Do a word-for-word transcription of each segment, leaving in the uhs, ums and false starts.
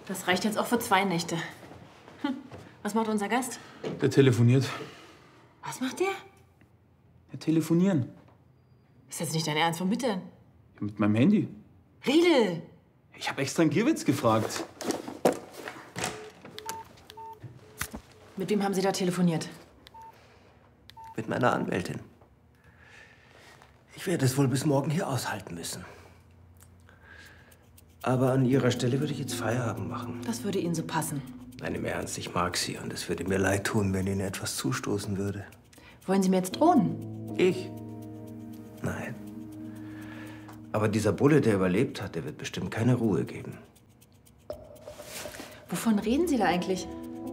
Das reicht jetzt auch für zwei Nächte. Hm. Was macht unser Gast? Der telefoniert. Was macht der? Ja, telefonieren. Ist jetzt nicht dein Ernst? Womit denn? Ja, mit meinem Handy. Riedel! Ich habe extra einen Gierwitz gefragt. Mit wem haben Sie da telefoniert? Mit meiner Anwältin. Ich werde es wohl bis morgen hier aushalten müssen. Aber an Ihrer Stelle würde ich jetzt Feierabend machen. Das würde Ihnen so passen. Nein, im Ernst, ich mag Sie und es würde mir leid tun, wenn Ihnen etwas zustoßen würde. Wollen Sie mir jetzt drohen? Ich? Nein. Aber dieser Bulle, der überlebt hat, der wird bestimmt keine Ruhe geben. Wovon reden Sie da eigentlich?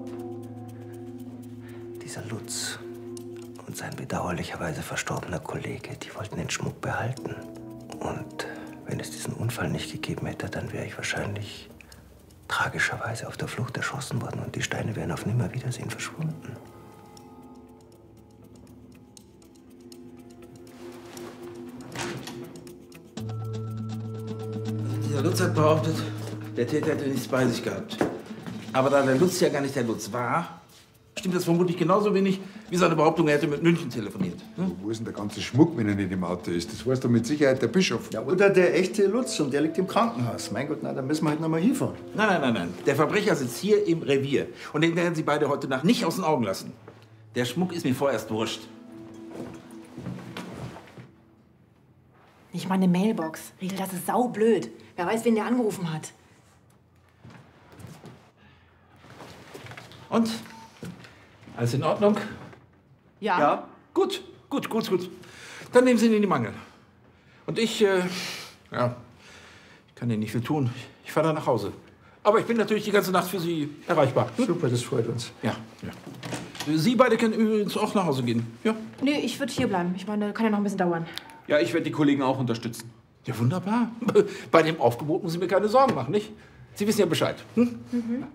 Dieser Lutz und sein bedauerlicherweise verstorbener Kollege, die wollten den Schmuck behalten. Und wenn es diesen Unfall nicht gegeben hätte, dann wäre ich wahrscheinlich tragischerweise auf der Flucht erschossen worden und die Steine wären auf Nimmerwiedersehen verschwunden. Der Lutz hat behauptet, der Täter hätte nichts bei sich gehabt. Aber da der Lutz ja gar nicht der Lutz war, stimmt das vermutlich genauso wenig, wie seine Behauptung, er hätte mit München telefoniert. Hm? Wo ist denn der ganze Schmuck, wenn er nicht im Auto ist? Das weiß doch mit Sicherheit der Bischof. Ja, oder der echte Lutz und der liegt im Krankenhaus. Mein Gott, na, dann müssen wir halt noch mal hinfahren. Nein, nein, nein, nein. Der Verbrecher sitzt hier im Revier. Und den werden Sie beide heute Nacht nicht aus den Augen lassen. Der Schmuck ist mir vorerst wurscht. Nicht mal eine Mailbox. Riedel, das ist saublöd. Wer weiß, wen der angerufen hat. Und? Alles in Ordnung? Ja. Ja. Gut, gut, gut, gut. Dann nehmen Sie ihn in die Mangel. Und ich, äh, ja, ich kann Ihnen nicht viel tun. Ich fahre dann nach Hause. Aber ich bin natürlich die ganze Nacht für Sie erreichbar. Hm? Super, das freut uns. Ja, ja. Sie beide können übrigens auch nach Hause gehen. Ja? Nee, ich würde hier bleiben. Ich meine, kann ja noch ein bisschen dauern. Ja, ich werde die Kollegen auch unterstützen. Ja, wunderbar. Bei dem Aufgebot muss ich mir keine Sorgen machen, nicht? Sie wissen ja Bescheid. Hm? Mhm.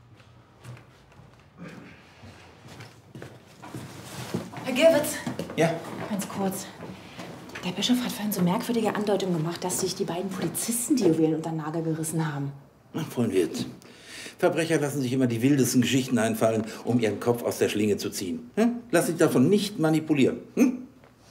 Herr Gierwitz. Ja? Ganz kurz. Der Bischof hat vorhin so merkwürdige Andeutungen gemacht, dass sich die beiden Polizisten die Juwelen unter den Nagel gerissen haben. Ach, Freund Wirt. Verbrecher lassen sich immer die wildesten Geschichten einfallen, um ihren Kopf aus der Schlinge zu ziehen. Hm? Lass dich davon nicht manipulieren. Hm?